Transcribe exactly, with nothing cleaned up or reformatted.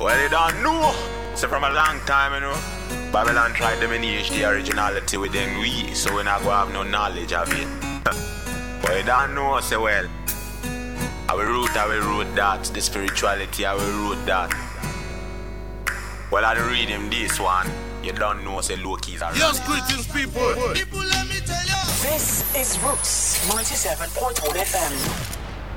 Well, you don't know. So from a long time, you know, Babylon tried to diminish the originality within we, so we not go have no knowledge of it. But you don't know, say well. Our root, our root that, the spirituality, our root that. Well, I read him this one. You don't know, say low keys are right. Yes, greetings, people. People, let me tell you. This is Roots ninety-seven point one F M.